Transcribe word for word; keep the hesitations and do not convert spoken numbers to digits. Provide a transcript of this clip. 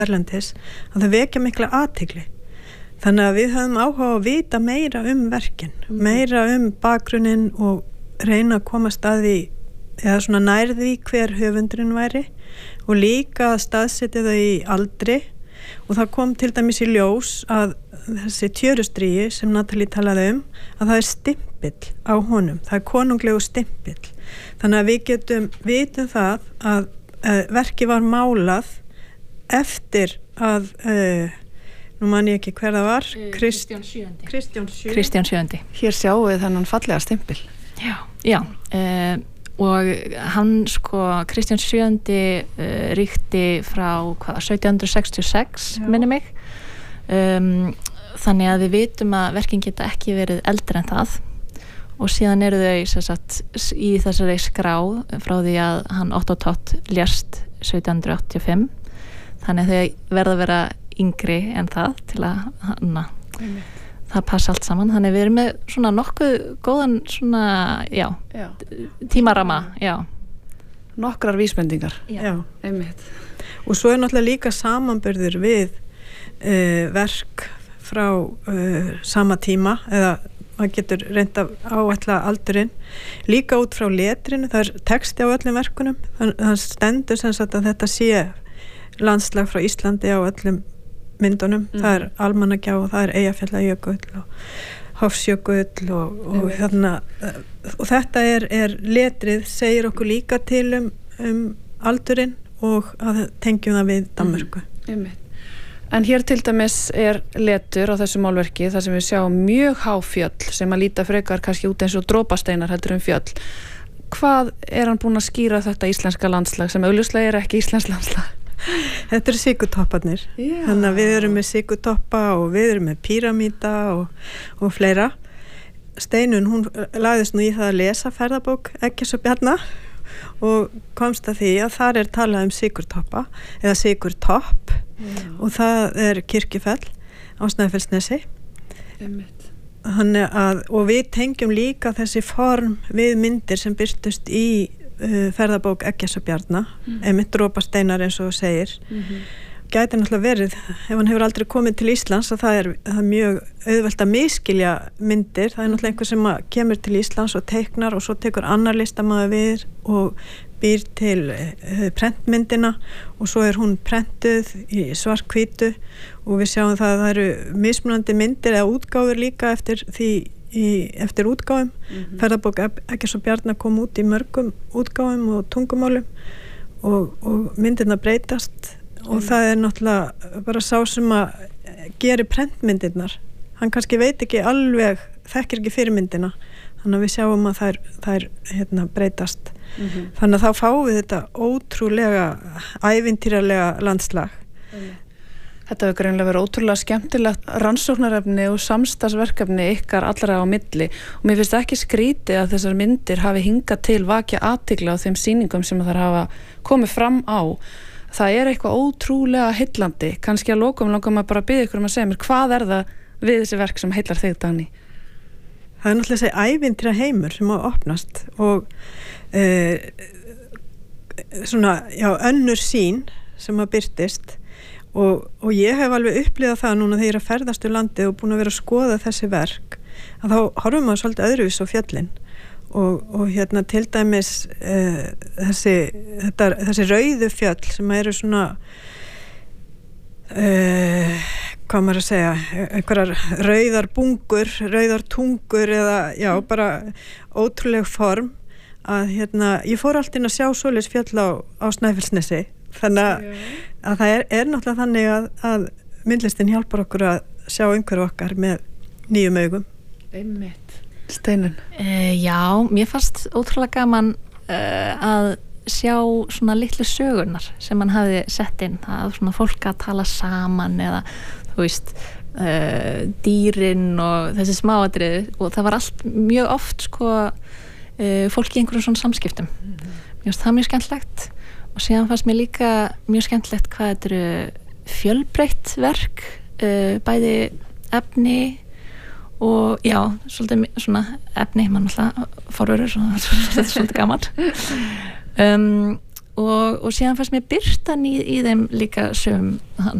erlendis að það vekja mikla athygli. Þannig að við höfum áhuga að vita meira um verkin, mm. meira um bakgrunninn og reyna að komast að því eða svona nærði hver höfundurinn væri og líka að staðsetja þau í aldri og það kom til dæmis í ljós að þessi tjörustríi sem Natalie talaði um að það er stimpill á honum, það er konunglegu stimpill. Þannig að við getum vitum það að uh, verki var málað eftir að uh, nú man ég ekki hver það var uh, Krist, Kristján sjöundi Kristján sjöundi. Kristján sjöundi. Hér sjáum við þennan fallega stimpil. Já, já uh, og hann sko Kristján sjöundi uh, ríkti frá hvað, sautján hundrað sextíu og sex minni mig um, þannig að við vitum að verkin geta ekki verið eldri en það og síðan eru þau sem sagt, í þessari skrá frá því að hann Otto Tott lést sautján hundrað áttatíu og fimm þannig að þau verða að vera yngri en það til að hana, það passa allt saman þannig að við erum með svona nokkuð góðan svona, já, já. tímarama já. Nokkrar vísbendingar já. Einmitt. Og svo er náttúrulega líka samanburður við uh, verk frá uh, sama tíma eða maður getur reynt að áætla aldurinn líka út frá letrinu, það er texti á öllum verkunum það stendur sem sagt að þetta sé landslag frá Íslandi á öllum myndunum, mm. það er Almannagjá og það er Eyjafjallajökull og Hofsjökull og, og, þarna, og þetta er, er letrið segir okkur líka til um, um aldurinn og að tengjum það við Danmörku. Mm. En hér til dæmis er letur á þessu málverki þar sem við sjáum mjög há fjöll sem að líta frekar kannski út eins og drópasteinar heldur um fjöll. Hvað er hann búinn að skýra þetta íslenska landslag sem augljóslega er ekki íslenskt landslag? Þetta eru sigurtopparnir. Yeah. Þannig að við erum með sigurtoppa og við erum með píramíta og, og fleira. Steinun, hún lagðist nú í það að lesa ferðabók Eggerts og Bjarna og komst að því að þar er talað um sigurtoppa eða sigurtopp yeah. og það er Kirkjufell á Snæfellsnesi. Þannig að, og við tengjum líka þessi form við myndir sem birtust í Uh, ferðabók Eggerts og Bjarna mm. einmitt drópasteinar eins og þú segir mm-hmm. gæti náttúrulega verið ef hann hefur aldrei komið til Íslands að það er, það er mjög auðvelt að miskilja myndir, það er náttúrulega einhver sem kemur til Íslands og teiknar og svo tekur annar listamaður við og býr til uh, prentmyndina og svo er hún prentuð í svart-hvítu og við sjáum það að það eru mismunandi myndir eða útgáfur líka eftir því Í, eftir útgáfum mm-hmm. ferðabók Eggerts og Bjarna kom út í mörgum útgáfum og tungumálum og, og myndirna breytast og mm. það er náttúrulega bara sá sem að geri prentmyndirnar hann kannski veit ekki alveg þekkir ekki fyrirmyndina þannig að við sjáum að þær, þær hérna, breytast mm-hmm. þannig að þá fáum við þetta ótrúlega ævintýralega landslag mm. Þetta hefur greinlega verið ótrúlega skemmtilegt rannsóknarefni og samstarfsverkefni ykkar allra á milli og mér finnst ekki skrítið að þessar myndir hafi hingað til vakja athygli á þeim sýningum sem þær hafa komið fram á. Það er eitthvað ótrúlega heillandi. Kannski að lokum langar maður bara að biðja ykkur um að segja mér hvað er það við þessi verk sem heillar þig, Dagný? Það er náttúrulega þessi ævintýra heimur sem á að opnast og uh, svona, já, önnur sýn sem að birtist Og, og ég hef alveg upplifað það núna þegar ég er að ferðast um landið og búin að vera að skoða þessi verk að þá horfum maður svolítið öðruvís á fjöllin og, og hérna til dæmis uh, þessi, þetta, þessi rauðu fjöll sem eru svona uh, hvað maður að segja einhverjar rauðar bungur rauðar tungur eða já bara ótrúleg form að hérna ég fór alltaf inn að sjá svoleiðis fjöll á, á Snæfellsnesi þannig að, að það er, er náttúrulega þannig að, að myndlistin hjálpar okkur að sjá umhverju okkar með nýjum augum. Einmitt. Steinun. Uh, já, mér fannst ótrúlega gaman uh, að sjá svona litlu sögurnar sem mann hafi sett inn að svona fólk að tala saman eða þú veist uh, dýrin og þessi smáatriði og það var allt mjög oft sko uh, fólk í einhverjum svona samskiptum. Mm-hmm. Mér finnst það mjög skemmtilegt og síðan fannst mér líka mjög skemmtilegt hvað þetta eru fjölbreytt verk uh, bæði efni og já, svolítið svona efni, mann alltaf forverur þetta er svolítið gaman um, og, og síðan fannst mér birtan í, í þeim líka söm